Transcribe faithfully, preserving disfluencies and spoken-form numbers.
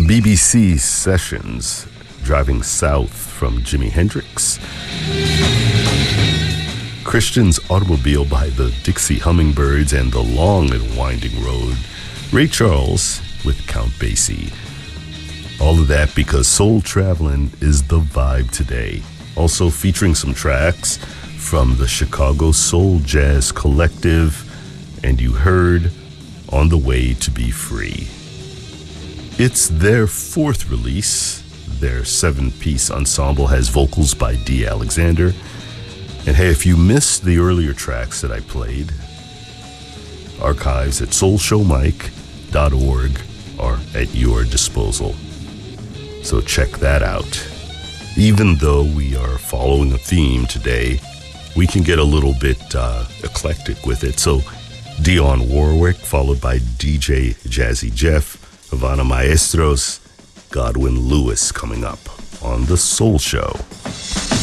B B C Sessions, Driving South from Jimi Hendrix. Christian's Automobile by the Dixie Hummingbirds and The Long and Winding Road, Ray Charles with Count Basie. All of that because Soul Travelin' is the vibe today. Also featuring some tracks from the Chicago Soul Jazz Collective, and you heard On the Way to Be Free. It's their fourth release. Their seven-piece ensemble has vocals by Dee Alexander. And hey, if you missed the earlier tracks that I played, archives at soul show mike dot org are at your disposal. So check that out. Even though we are following a theme today, we can get a little bit uh, eclectic with it. So Dionne Warwick, followed by D J Jazzy Jeff, Havana Maestros, Godwin Lewis coming up on The Soul Show.